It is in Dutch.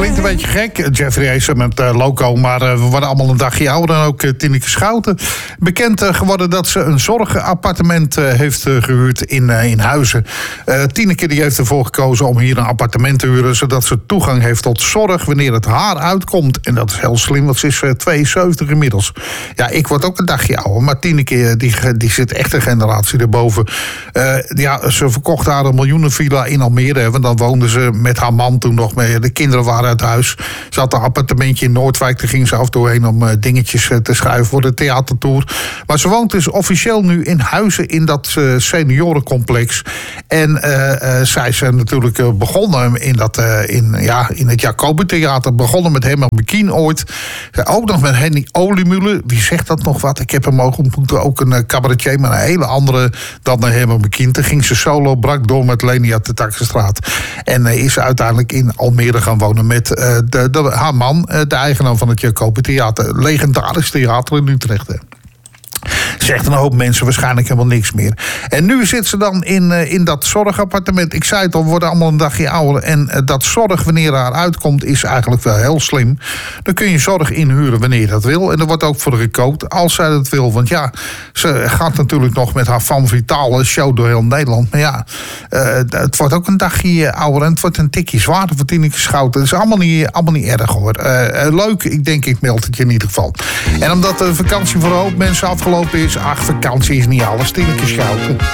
klinkt een beetje gek. Jeffrey Acer met Loco, maar we worden allemaal een dagje ouder. En ook Tineke Schouten. Bekend geworden dat ze een zorgappartement heeft gehuurd in Huizen. Tineke die heeft ervoor gekozen om hier een appartement te huren, zodat ze toegang heeft tot zorg wanneer het haar uitkomt. En dat is heel slim, want ze is 72 inmiddels. Ja, ik word ook een dagje ouder, maar Tineke die zit echt een generatie erboven. Ze verkocht haar een miljoenenvilla in Almere. Want dan woonden ze met haar man toen nog mee. De kinderen waren uit huis. Ze had een appartementje in Noordwijk. Daar ging ze af en toe heen om dingetjes te schrijven voor de theatertour. Maar ze woont dus officieel nu in Huizen in dat seniorencomplex. En zij is natuurlijk begonnen in het Jacobi-theater. Begonnen met Herman McKean ooit. Ook nog met Henny Oliemuller. Wie zegt dat nog wat? Ik heb hem ook ontmoet. Ook een cabaretier, maar een hele andere dan Herman McKean. Toen ging ze solo, brak door met Leni uit de Takkenstraat. En is uiteindelijk in Almere gaan wonen met haar man, de eigenaar van het Jacobi Theater. Legendarisch theater in Utrecht. Zegt een hoop mensen waarschijnlijk helemaal niks meer. En nu zit ze dan in dat zorgappartement. Ik zei het al, we worden allemaal een dagje ouder. En dat zorg wanneer haar uitkomt is eigenlijk wel heel slim. Dan kun je zorg inhuren wanneer je dat wil. En er wordt ook voor gekookt als zij dat wil. Want ja, ze gaat natuurlijk nog met haar Van Vitale show door heel Nederland. Maar ja, het wordt ook een dagje ouder. En het wordt een tikje zwaarder voor Tineke Schouten. Dat is allemaal niet erg hoor. Leuk, ik meld het je in ieder geval. En omdat de vakantie voor een hoop mensen afgelopen is. Vakantie is niet alles, Tineke Schouten.